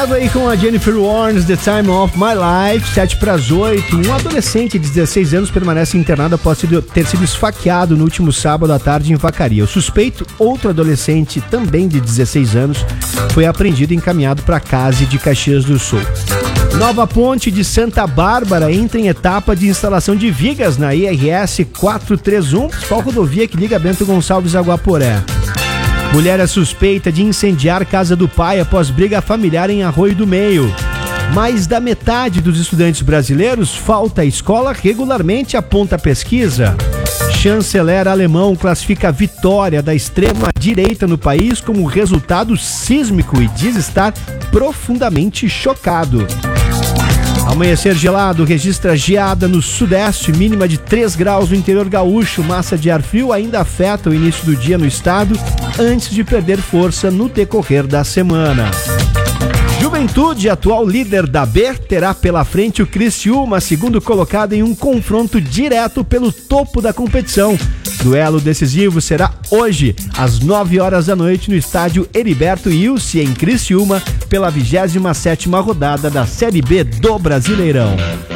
Chicago aí com a Jennifer Warnes, The Time of My Life, 7:08. Um adolescente de 16 anos permanece internado após ter sido esfaqueado no último sábado à tarde em Vacaria. O suspeito, outro adolescente também de 16 anos, foi apreendido e encaminhado para a CASE de Caxias do Sul. Nova Ponte de Santa Bárbara entra em etapa de instalação de vigas na IRS 431, principal rodovia que liga Bento Gonçalves a Guaporé. Mulher é suspeita de incendiar casa do pai após briga familiar em Arroio do Meio. Mais da metade dos estudantes brasileiros falta à escola regularmente, aponta a pesquisa. Chanceler alemão classifica a vitória da extrema-direita no país como resultado sísmico e diz estar profundamente chocado. Amanhecer gelado registra geada no sudeste, mínima de 3 graus no interior gaúcho. Massa de ar frio ainda afeta o início do dia no estado, antes de perder força no decorrer da semana. Juventude, atual líder da B, terá pela frente o Criciúma, segundo colocado, em um confronto direto pelo topo da competição. Duelo decisivo será hoje, às 9 horas da noite, no estádio Heriberto Ilse, em Criciúma, pela 27ª rodada da Série B do Brasileirão.